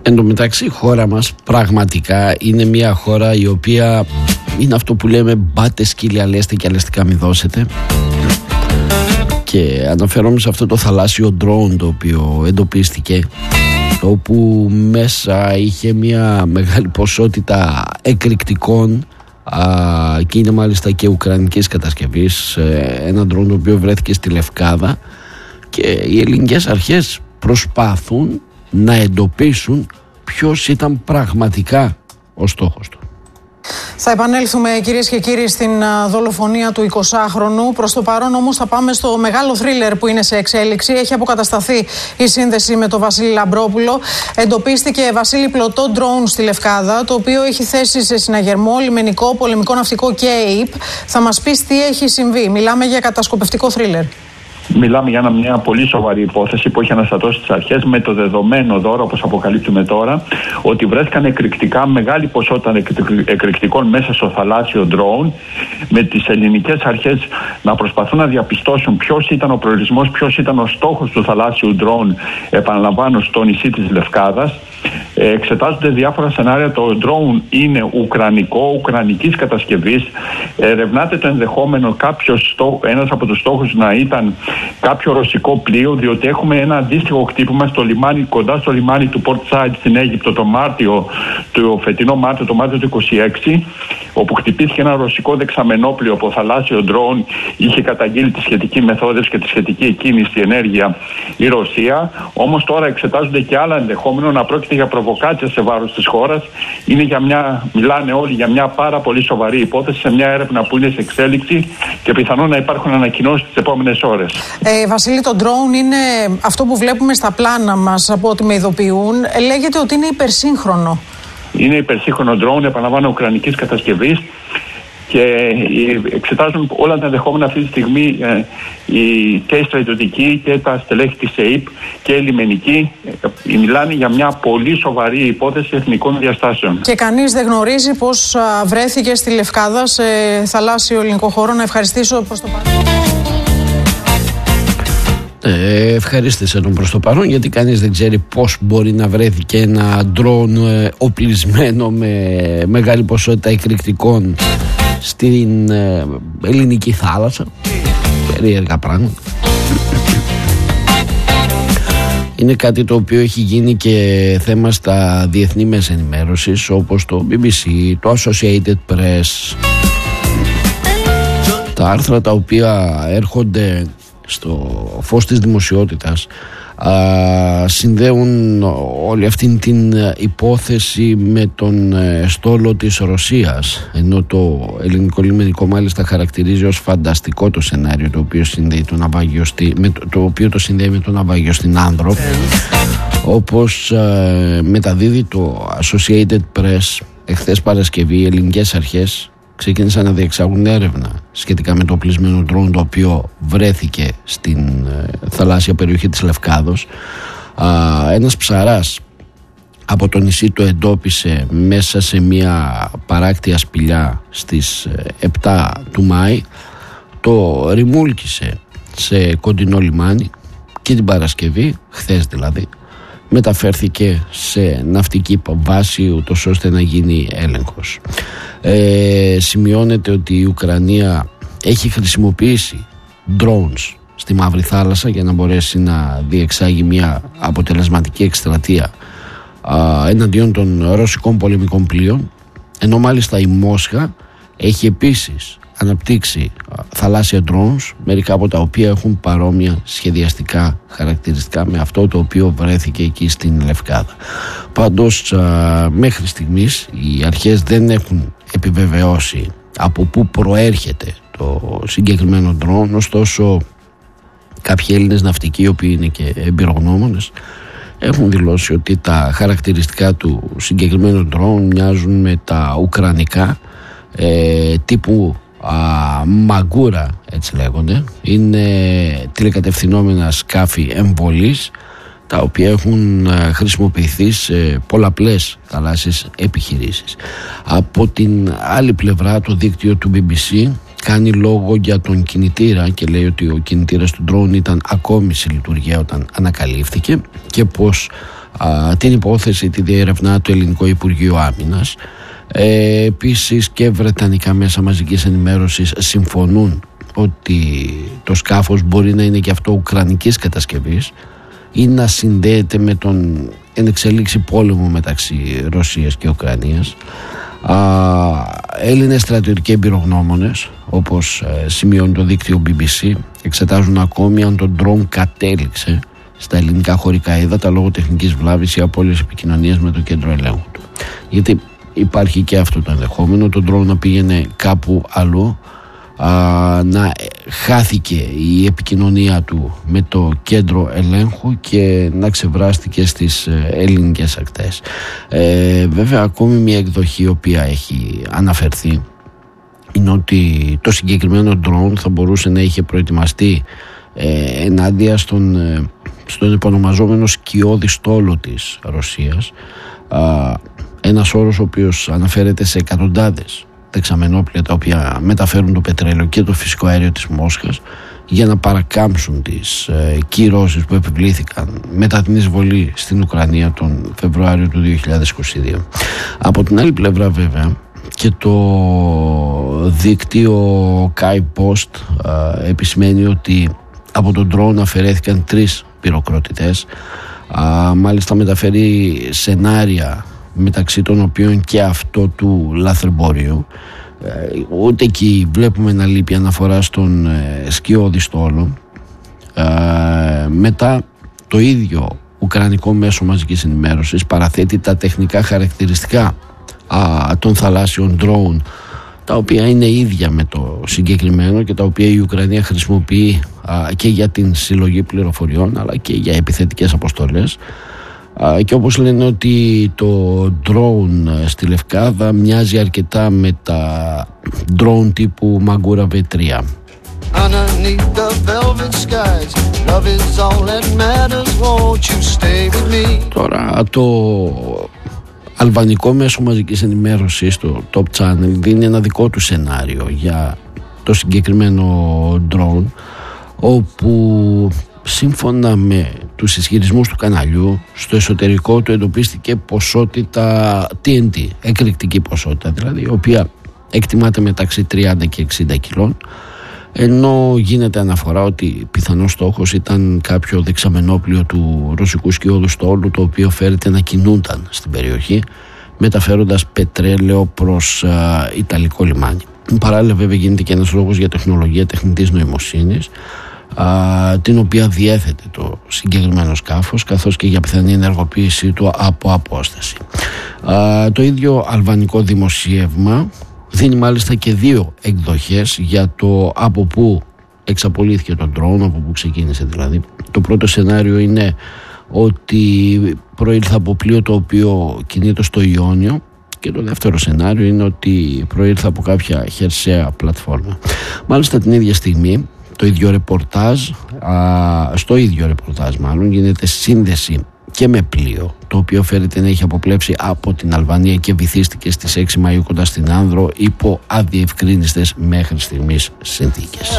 Εν τω μεταξύ η χώρα μας πραγματικά είναι μια χώρα η οποία είναι αυτό που λέμε μπάτε σκύλοι αλέστε και αλεστικά μη δώσετε. Και αναφέρομαι σε αυτό το θαλάσσιο drone το οποίο εντοπίστηκε, όπου μέσα είχε μια μεγάλη ποσότητα εκρηκτικών και είναι μάλιστα και ουκρανικής κατασκευής, ένα drone το οποίο βρέθηκε στη Λευκάδα, και οι ελληνικές αρχές προσπάθουν να εντοπίσουν ποιος ήταν πραγματικά ο στόχος του. Θα επανέλθουμε, κυρίες και κύριοι, στην δολοφονία του 20χρονου. Προς το παρόν όμως θα πάμε στο μεγάλο θρίλερ που είναι σε εξέλιξη. Έχει αποκατασταθεί η σύνδεση με τον Βασίλη Λαμπρόπουλο. Εντοπίστηκε, Βασίλη, πλωτό ντρόουν στη Λευκάδα, το οποίο έχει θέσει σε συναγερμό λιμενικό, πολεμικό ναυτικό και ΑΕΠ. Θα μας πεις τι έχει συμβεί. Μιλάμε για κατασκοπευτικό θρίλερ. Μιλάμε για μια πολύ σοβαρή υπόθεση που έχει αναστατώσει τις αρχές, με το δεδομένο δώρο, όπως αποκαλύπτουμε τώρα, ότι βρέθηκαν εκρηκτικά, μεγάλη ποσότητα εκρηκτικών μέσα στο θαλάσσιο drone, με τις ελληνικές αρχές να προσπαθούν να διαπιστώσουν ποιος ήταν ο προορισμός, ποιος ήταν ο στόχος του θαλάσσιου drone, επαναλαμβάνω, στο νησί της Λευκάδας. Εξετάζονται διάφορα σενάρια. Το drone είναι ουκρανικής κατασκευής. Ερευνάται το ενδεχόμενο ένας από τους στόχους να ήταν κάποιο ρωσικό πλοίο, διότι έχουμε ένα αντίστοιχο χτύπημα στο λιμάνι, κοντά στο λιμάνι του Port Said στην Αίγυπτο το φετινό Μάρτιο, το Μάρτιο του 2026, όπου χτυπήθηκε ένα ρωσικό δεξαμενόπλοιο από θαλάσσιο drone. Είχε καταγγείλει τη σχετική μεθόδευση και τη σχετική εκκίνηση ενέργεια η Ρωσία. Όμως τώρα εξετάζονται και άλλα ενδεχόμενα, να πρόκειται για προβοκάτσια σε βάρος της χώρας. Μιλάνε όλοι για μια πάρα πολύ σοβαρή υπόθεση, σε μια έρευνα που είναι σε εξέλιξη και πιθανόν να υπάρχουν ανακοινώσεις τις επόμενες ώρες. Βασίλη, το drone είναι αυτό που βλέπουμε στα πλάνα μας, από ό,τι με ειδοποιούν. Λέγεται ότι είναι υπερσύγχρονο. Είναι υπερσύγχρονο drone, επαναλαμβάνω, ουκρανικής κατασκευής, και εξετάζουν όλα τα ενδεχόμενα αυτή τη στιγμή και οι στρατιωτικοί και τα στελέχη της ΑΕΠ και οι λιμενικοί. Μιλάνε για μια πολύ σοβαρή υπόθεση εθνικών διαστάσεων. Και κανείς δεν γνωρίζει πώς βρέθηκε στη Λευκάδα, σε θαλάσσιο ελληνικό χώρο. Να ευχαριστήσω προς το παρόν. Ευχαρίστησε τον προς το παρόν, γιατί κανείς δεν ξέρει πώς μπορεί να βρέθηκε ένα ντρόουν οπλισμένο με μεγάλη ποσότητα εκρηκτικών στην ελληνική θάλασσα. Περίεργα πράγματα. Είναι κάτι το οποίο έχει γίνει και θέμα στα διεθνή μέσα ενημέρωσης, όπως το BBC, το Associated Press. Τα άρθρα τα οποία έρχονται στο φως της δημοσιότητας συνδέουν όλη αυτή την υπόθεση με τον στόλο της Ρωσίας, ενώ το ελληνικό λιμενικό μάλιστα χαρακτηρίζει ως φανταστικό το σενάριο το οποίο συνδέει το συνδέει με τον ναυάγιο στην Άνδρο, όπως μεταδίδει το Associated Press. Εχθές Παρασκευή οι ελληνικές αρχές ξεκίνησαν να διεξάγουν έρευνα σχετικά με το οπλισμένο drone το οποίο βρέθηκε στην θαλάσσια περιοχή της Λευκάδος. Ένας ψαράς από το νησί το εντόπισε μέσα σε μια παράκτια σπηλιά στις 7 του Μάη, το ρημούλκησε σε κοντινό λιμάνι και την Παρασκευή, χθες δηλαδή, μεταφέρθηκε σε ναυτική βάση ούτως ώστε να γίνει έλεγχος. Σημειώνεται ότι η Ουκρανία έχει χρησιμοποιήσει drones στη Μαύρη Θάλασσα για να μπορέσει να διεξάγει μια αποτελεσματική εκστρατεία εναντίον των ρωσικών πολεμικών πλοίων, ενώ μάλιστα η Μόσχα έχει επίσης αναπτύξει θαλάσσια drones, μερικά από τα οποία έχουν παρόμοια σχεδιαστικά χαρακτηριστικά με αυτό το οποίο βρέθηκε εκεί στην Λευκάδα. Πάντως μέχρι στιγμής οι αρχές δεν έχουν επιβεβαιώσει από πού προέρχεται το συγκεκριμένο drone, ωστόσο κάποιοι Έλληνες ναυτικοί, οι οποίοι είναι και εμπειρογνώμονες, έχουν δηλώσει ότι τα χαρακτηριστικά του συγκεκριμένου drone μοιάζουν με τα ουκρανικά, τύπου μαγκούρα, έτσι λέγονται. Είναι τηλεκατευθυνόμενα σκάφη εμβολής, τα οποία έχουν χρησιμοποιηθεί σε πολλαπλές θαλάσσιες επιχειρήσεις. Από την άλλη πλευρά, το δίκτυο του BBC κάνει λόγο για τον κινητήρα και λέει ότι ο κινητήρας του drone ήταν ακόμη σε λειτουργία όταν ανακαλύφθηκε και πως Την υπόθεση τη διερευνά το Ελληνικό Υπουργείο Άμυνας. Επίσης και βρετανικά μέσα μαζικής ενημέρωσης συμφωνούν ότι το σκάφος μπορεί να είναι και αυτό ουκρανικής κατασκευής ή να συνδέεται με τον ενεξελίξη πόλεμο μεταξύ Ρωσίας και Ουκρανίας. Έλληνες στρατιωτικοί εμπειρογνώμονες, όπως σημειώνει το δίκτυο BBC, εξετάζουν ακόμη αν το ντρόουν κατέληξε στα ελληνικά χωρικά ύδατα λόγω τεχνικής βλάβης ή απώλειας επικοινωνίας με το κέντρο ελέγχου του. Γιατί υπάρχει και αυτό το ενδεχόμενο, το ντρόουν να πήγαινε κάπου αλλού, να χάθηκε η επικοινωνία του με το κέντρο ελέγχου και να ξεβράστηκε στις ελληνικές ακτές. Βέβαια ακόμη μια εκδοχή η οποία έχει αναφερθεί είναι ότι το συγκεκριμένο drone θα μπορούσε να είχε προετοιμαστεί ενάντια στον επωνομαζόμενο σκιώδη στόλο της Ρωσίας, ένας όρος ο οποίος αναφέρεται σε εκατοντάδες δεξαμενόπλια τα οποία μεταφέρουν το πετρέλαιο και το φυσικό αέριο της Μόσχας για να παρακάμψουν τις κυρώσεις που επιβλήθηκαν μετά την εισβολή στην Ουκρανία τον Φεβρουάριο του 2022. Από την άλλη πλευρά βέβαια και το δίκτυο Kai Post επισημαίνει ότι από τον drone αφαιρέθηκαν 3 πυροκροτητές. Μάλιστα μεταφέρει σενάρια μεταξύ των οποίων και αυτό του λαθρεμπόριου. Ούτε εκεί βλέπουμε να λείπει αναφορά στον σκιώδη στόλο. Μετά το ίδιο ουκρανικό μέσο μαζικής ενημέρωσης παραθέτει τα τεχνικά χαρακτηριστικά των θαλάσσιων drone, τα οποία είναι ίδια με το συγκεκριμένο και τα οποία η Ουκρανία χρησιμοποιεί και για την συλλογή πληροφοριών αλλά και για επιθετικές αποστολές. Και όπως λένε ότι το drone στη Λευκάδα μοιάζει αρκετά με τα drone τύπου Magura V3. Τώρα το αλβανικό μέσο μαζικής ενημέρωσης, το Top Channel, δίνει ένα δικό του σενάριο για το συγκεκριμένο drone, όπου σύμφωνα με τους ισχυρισμούς του καναλιού στο εσωτερικό του εντοπίστηκε ποσότητα TNT, εκρηκτική ποσότητα δηλαδή, η οποία εκτιμάται μεταξύ 30 και 60 κιλών, ενώ γίνεται αναφορά ότι πιθανός στόχος ήταν κάποιο δεξαμενόπλιο του ρωσικού σκιώδου στόλου, το οποίο φέρεται να κινούνταν στην περιοχή μεταφέροντας πετρέλαιο προς Ιταλικό λιμάνι. Παράλληλα βέβαια γίνεται και ένας λόγος για τεχνολογία τεχνητής νοημοσύνης, την οποία διέθετε το συγκεκριμένο σκάφος, καθώς και για πιθανή ενεργοποίησή του από απόσταση. Το ίδιο αλβανικό δημοσίευμα δίνει μάλιστα και 2 εκδοχές για το από πού εξαπολύθηκε το drone, από πού ξεκίνησε δηλαδή. Το πρώτο σενάριο είναι ότι προήλθε από πλοίο το οποίο κινείται στο Ιόνιο, και το δεύτερο σενάριο είναι ότι προήλθε από κάποια χερσαία πλατφόρμα. Μάλιστα την ίδια στιγμή στο ίδιο ρεπορτάζ γίνεται σύνδεση και με πλοίο, το οποίο φέρεται να έχει αποπλέψει από την Αλβανία και βυθίστηκε στις 6 Μαΐου κοντά στην Άνδρο υπό αδιευκρίνιστες μέχρι στιγμής συνθήκες.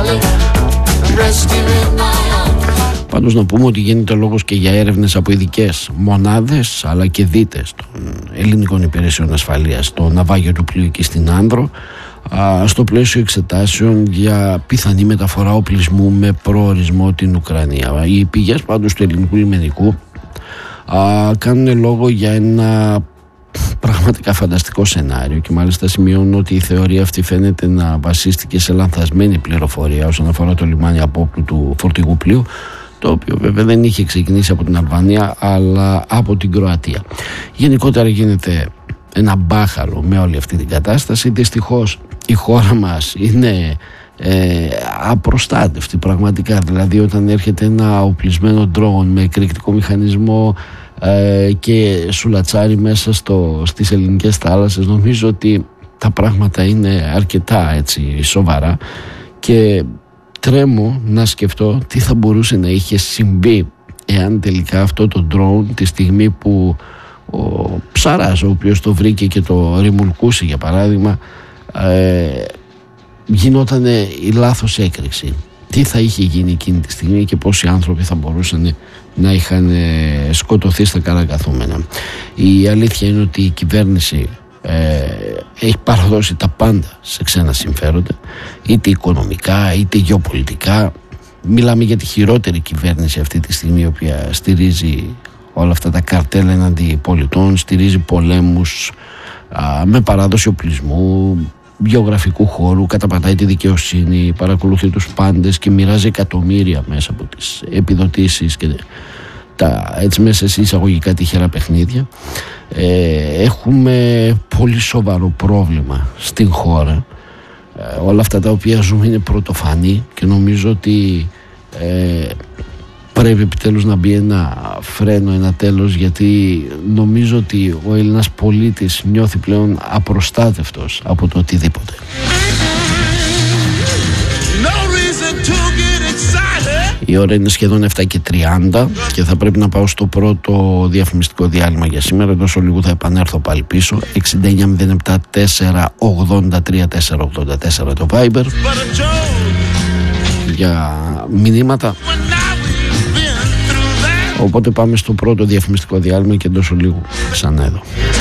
Πάντως να πούμε ότι γίνεται λόγος και για έρευνες από ειδικές μονάδες αλλά και δίτες των ελληνικών υπηρεσιών ασφαλείας στο ναυάγιο του πλοίου εκεί στην Άνδρο, στο πλαίσιο εξετάσεων για πιθανή μεταφορά οπλισμού με προορισμό την Ουκρανία. Οι πηγές πάντως του ελληνικού λιμενικού κάνουν λόγο για ένα πραγματικά φανταστικό σενάριο και μάλιστα σημειώνουν ότι η θεωρία αυτή φαίνεται να βασίστηκε σε λανθασμένη πληροφορία όσον αφορά το λιμάνι απόπλου του φορτηγού πλοίου, το οποίο βέβαια δεν είχε ξεκινήσει από την Αλβανία αλλά από την Κροατία. Γενικότερα γίνεται ένα μπάχαλο με όλη αυτή την κατάσταση. Δυστυχώς η χώρα μας είναι απροστάτευτη πραγματικά, δηλαδή όταν έρχεται ένα οπλισμένο drone με εκρηκτικό μηχανισμό και σουλατσάρι μέσα στις ελληνικές θάλασσες, νομίζω ότι τα πράγματα είναι αρκετά έτσι σοβαρά και τρέμω να σκεφτώ τι θα μπορούσε να είχε συμβεί εάν τελικά αυτό το drone τη στιγμή που ο ψαράς ο οποίος το βρήκε και το ρημουλκούσε για παράδειγμα γινόταν η λάθος έκρηξη. τι θα είχε γίνει εκείνη τη στιγμή και πόσοι άνθρωποι θα μπορούσαν να είχαν σκοτωθεί στα καρακαθούμενα. Η αλήθεια είναι ότι η κυβέρνηση έχει παραδώσει τα πάντα σε ξένα συμφέροντα, είτε οικονομικά είτε γεωπολιτικά. Μιλάμε για τη χειρότερη κυβέρνηση αυτή τη στιγμή, η οποία στηρίζει όλα αυτά τα καρτέλ εναντί πολιτών, στηρίζει πολέμους με παράδοση οπλισμού, βιογραφικού χώρου, καταπατάει τη δικαιοσύνη, παρακολουθεί τους πάντες και μοιράζει εκατομμύρια μέσα από τις επιδοτήσεις και έτσι μέσα σε εισαγωγικά τυχερά παιχνίδια. Έχουμε πολύ σοβαρό πρόβλημα στην χώρα. Όλα αυτά τα οποία ζούμε είναι πρωτοφανή και νομίζω ότι πρέπει επιτέλους να μπει ένα φρένο, ένα τέλος, γιατί νομίζω ότι ο Έλληνας πολίτης νιώθει πλέον απροστάτευτος από το οτιδήποτε. Η ώρα είναι σχεδόν 7:30 και θα πρέπει να πάω στο πρώτο διαφημιστικό διάλειμμα για σήμερα. Τόσο λίγο θα επανέλθω πάλι πίσω. 6907 483 484 το Viber για μηνύματα. Οπότε πάμε στο πρώτο διαφημιστικό διάλειμμα και τόσο λίγο ξανά εδώ.